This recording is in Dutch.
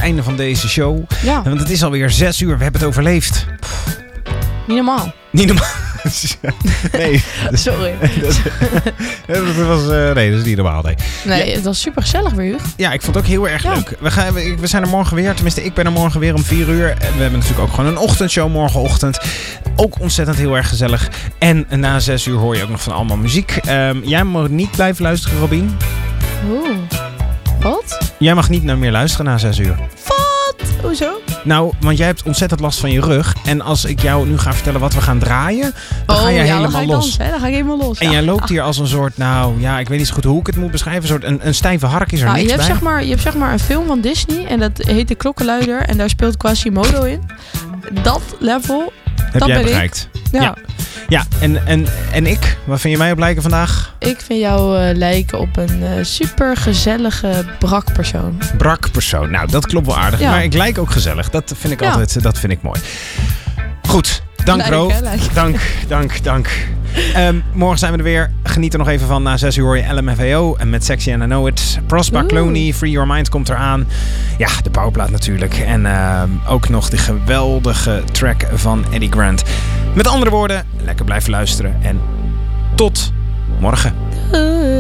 einde van deze show. Ja. Want het is alweer 6 uur. We hebben het overleefd. Niet normaal. Niet normaal. Nee. Sorry. Dat was, nee, dat is niet normaal. Nee, het was super gezellig weer, Huug. Ja, ik vond het ook heel erg leuk. We zijn er morgen weer. Tenminste, ik ben er morgen weer om 4 uur. En we hebben natuurlijk ook gewoon een ochtendshow morgenochtend. Ook ontzettend heel erg gezellig. En na 6 uur hoor je ook nog van allemaal muziek. Jij mag niet blijven luisteren, Robin. Oeh. Wat? Jij mag niet meer luisteren na 6 uur. Wat? Hoezo? Nou, want jij hebt ontzettend last van je rug. En als ik jou nu ga vertellen wat we gaan draaien, dan ga je helemaal dan ga ik los. dansen, hè? Dan ga ik helemaal los. En jij loopt hier als een soort, nou ja, ik weet niet zo goed hoe ik het moet beschrijven. Een soort een stijve hark is er niks je hebt bij. je hebt zeg maar een film van Disney en dat heet De Klokkenluider en daar speelt Quasimodo in. Dat level, Heb dat jij ben bereikt. ik. Ja. Ja, en ik? Waar vind je mij op lijken vandaag? Ik vind jou lijken op een super gezellige brak persoon. Brak persoon. Nou, dat klopt wel aardig. Ja. Maar ik lijk ook gezellig. Dat vind ik Ja. altijd, dat vind ik mooi. Goed. Dank, Lijk, Ro. hè, lijk. Dank. Morgen zijn we er weer. Geniet er nog even van. Na 6 uur hoor je LMFAO. En met Sexy and I Know It. Prosper Clooney, Free Your Mind komt eraan. Ja, de powerplaat natuurlijk. En ook nog de geweldige track van Eddie Grant. Met andere woorden, lekker blijven luisteren. En tot morgen.